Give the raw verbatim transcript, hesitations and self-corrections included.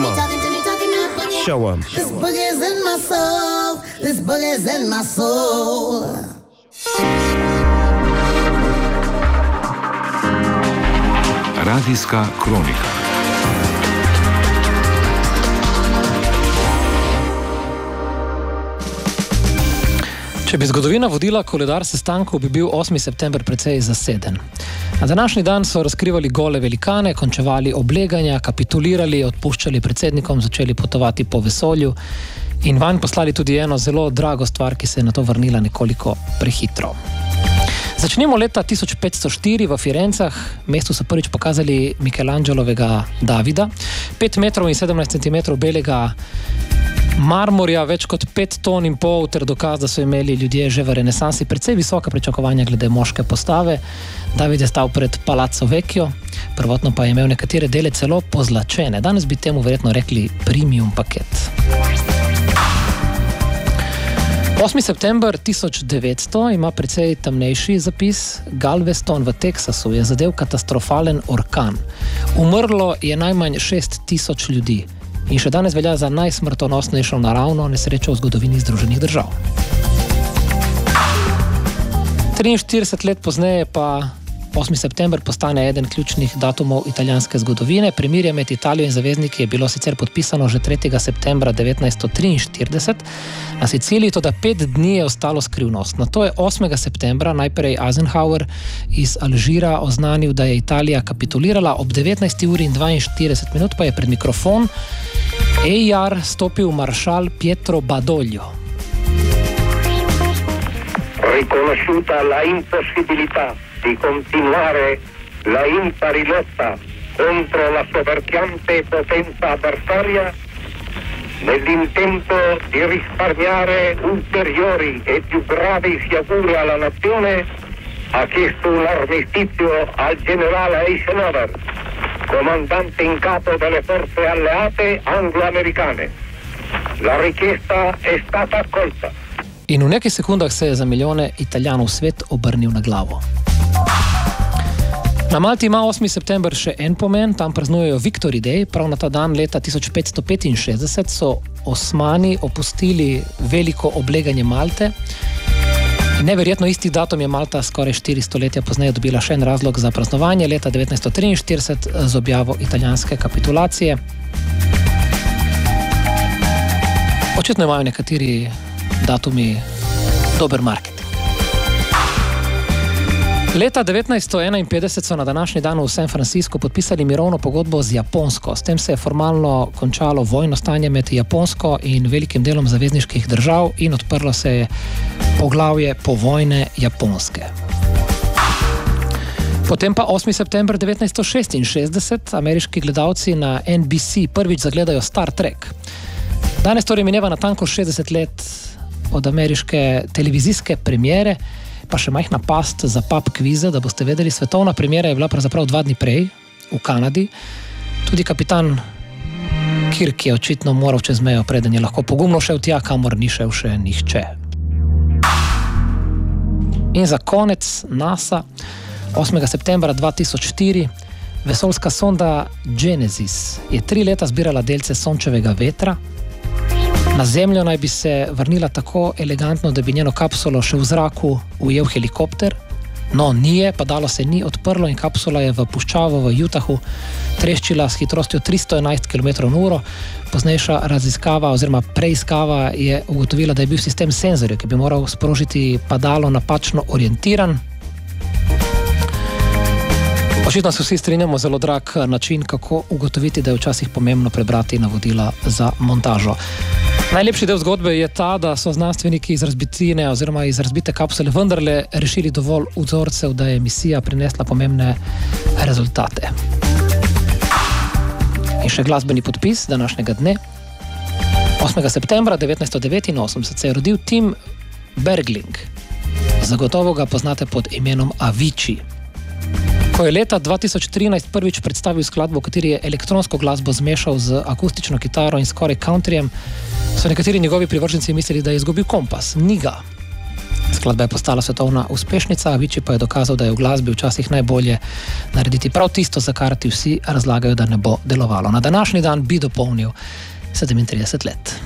Come on. Show 'em. This boogie's in my soul. This boogie's in my soul. Radijska kronika. Če bi zgodovina vodila koledar sestankov, bi bil osmi september precej zaseden. Na današnji dan so razkrivali gole velikane, končevali obleganja, kapitulirali, odpuščali predsednikom, začeli potovati po vesolju in vanj poslali tudi eno zelo drago stvar, ki se je na to vrnila nekoliko prehitro. Začnimo leta tisoč petsto štiri v Firencah. Mestu so prvič pokazali Michelangelovega Davida, pet metrov in sedemnajst centimetrov belega marmorja, več kot pet ton in pol, ter dokaz, da so imeli ljudje že v renesansi precej visoka pričakovanja glede moške postave. David je stal pred Palazzo Vecchio, prvotno pa je imel nekatere dele celo pozlačene. Danes bi temu verjetno rekli premium paket. osmi september tisoč devetsto ima precej temnejši zapis. Galveston v Teksasu je zadev katastrofalen orkan. Umrlo je najmanj šest tisoč ljudi. In še danes velja za najsmrtonosnejšo naravno nesrečo v zgodovini Združenih držav. triinštirideset let pozneje pa osmi september postane eden ključnih datumov italijanske zgodovine. Premirje med Italijo in zavezniki je bilo sicer podpisano že tretjega septembra devetnajststo triinštirideset na Siciliji, toda pet dni je ostalo skrivnost. Nato je osmega septembra najprej Eisenhower iz Alžira oznanil, da je Italija kapitulirala, ob devetnajsti uri in dvainštirideset minut pa je pred mikrofon E I R stopil maršal Pietro Badoglio. Riconosciuta la impossibilità di continuare la impari lotta contro la soverchiante potenza avversaria, nell'intento di risparmiare ulteriori e più gravi sciagure alla nazione, ha chiesto un armistizio al generale Eisenhower, comandante in capo delle forze alleate anglo-americane. La richiesta è stata accolta. In v nekaj sekundah se je za milijone Italijanov svet obrnil na glavo. Na Malti ima osmi september še en pomen, tam praznujejo Victory Day. Prav na ta dan leta tisoč petsto petinšestdeset so Osmani opustili veliko obleganje Malte. Neverjetno isti datum je Malta skoraj štiri stoletja pozneje dobila še en razlog za praznovanje, leta devetnajststo triinštirideset z objavo italijanske kapitulacije. Očitno imajo nekateri datumi dober marketing. Leta devetnajststo enainpetdeset so na današnji dan v San Franciscu podpisali mirovno pogodbo z Japonsko. S tem se je formalno končalo vojno stanje med Japonsko in velikim delom zavezniških držav in odprlo se je poglavje povojne Japonske. Potem pa osmi september devetnajststo šestinšestdeset ameriški gledalci na N B C prvič zagledajo Star Trek. Danes torej mineva natanko šestdeset let od ameriške televizijske premiere, pa še majhna past za pub kvize, da boste vedeli, svetovna premiera je bila pravzaprav dva dni prej v Kanadi. Tudi kapitan Kirk je očitno moral čez mejo, preden je lahko pogumno šel tja, kamor ni šel še nihče. In za konec NASA, osmega septembra dva tisoč štiri, vesoljska sonda Genesis je tri leta zbirala delce sončevega vetra. Na Zemljo naj bi se vrnila tako elegantno, da bi njeno kapsulo še v zraku ujel helikopter. No, nije, padalo se ni odprlo in kapsula je v puščavo v Utahu treščila s hitrostjo tristo enajst kilometrov na uro. Poznejša raziskava oziroma preiskava je ugotovila, da je bil sistem senzorjev, ki bi moral sprožiti padalo, napačno orientiran. Očitno se vsi strinjamo, zelo drag način, kako ugotoviti, da je včasih pomembno prebrati navodila za montažo. Najlepši del zgodbe je ta, da so znanstveniki iz razbitine oziroma iz razbite kapsule vendarle rešili dovolj vzorcev, da je misija prinesla pomembne rezultate. In še glasbeni podpis današnjega dne. osmega septembra devetnajststo devetinosemdeset se je rodil Tim Bergling. Zagotovo ga poznate pod imenom Avicii. Ko je leta dva tisoč trinajst prvič predstavil skladbo, v kateri je elektronsko glasbo zmešal z akustično kitaro in skoraj countryjem, so nekateri njegovi privrženci mislili, da je izgubil kompas. Ni ga. Skladba je postala svetovna uspešnica, Avicii pa je dokazal, da je v glasbi včasih najbolje narediti prav tisto, za kar ti vsi razlagajo, da ne bo delovalo. Na današnji dan bi dopolnil sedemintrideset let.